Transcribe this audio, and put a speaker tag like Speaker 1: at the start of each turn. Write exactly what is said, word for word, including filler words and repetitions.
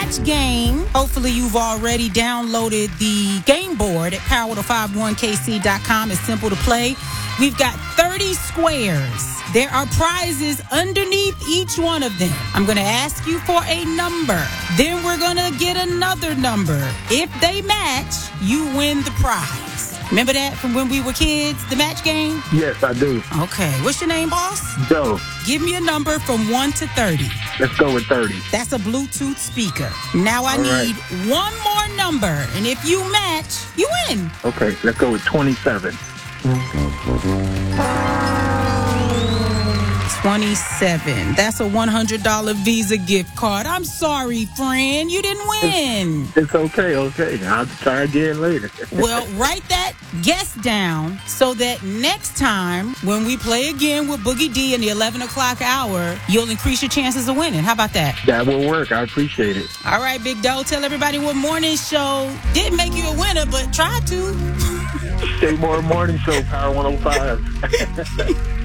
Speaker 1: match game. Hopefully you've already downloaded the game board at power one oh five one k c dot com. It's simple to play. We've got thirty squares. There are prizes underneath each one of them. I'm going to ask you for a number. Then we're going to get another number. If they match, you win the prize. Remember that from when we were kids, the match game?
Speaker 2: Yes, I do.
Speaker 1: Okay. What's your name, boss?
Speaker 2: Joe.
Speaker 1: Give me a number from one to thirty.
Speaker 2: Let's go with thirty.
Speaker 1: That's a Bluetooth speaker. Now I
Speaker 2: All
Speaker 1: need
Speaker 2: right.
Speaker 1: one more number. And if you match, you win.
Speaker 2: Okay, let's go with twenty-seven.
Speaker 1: twenty-seven. That's a one hundred dollars Visa gift card. I'm sorry, friend. You didn't win.
Speaker 2: It's okay, okay. I'll try again later.
Speaker 1: Well, write that guess down so that next time when we play again with Boogie D in the eleven o'clock hour, you'll increase your chances of winning. How about that?
Speaker 2: That will work. I appreciate it.
Speaker 1: All right, Big Doe. Tell everybody what morning show didn't make you a winner, but tried to.
Speaker 2: Stay More Morning Show, Power one oh five.